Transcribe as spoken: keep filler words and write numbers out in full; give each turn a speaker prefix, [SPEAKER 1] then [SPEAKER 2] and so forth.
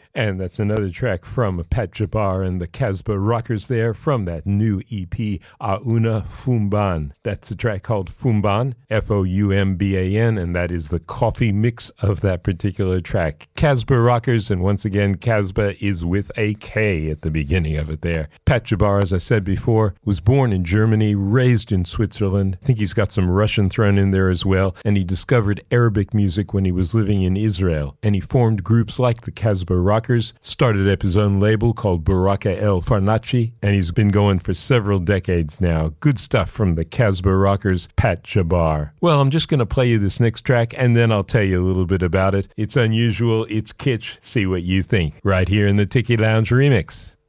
[SPEAKER 1] And that's another track from Pat Jabbar and the Casbah Rockers there from that new E P, Auna Fumban. That's a track called Fumban, F O U M B A N, and that is the coffee mix of that particular track. Casbah Rockers, and once again, Casbah is with a K at the beginning of it there. Pat Jabbar, as I said before, was born in Germany, raised in Switzerland. I think he's got some Russian thrown in there as well, and he discovered Arabic music when he was living in Israel, and he formed groups like the Casbah Rockers, started up his own label called Baraka El Farnaci, and he's been going for several decades now. Good stuff from the Casbah Rockers, Pat Jabbar. Well, I'm just going to play you this next track, and then I'll tell you a little bit about it. It's unusual, it's kitsch, see what you think, right here in the Tiki Lounge remix.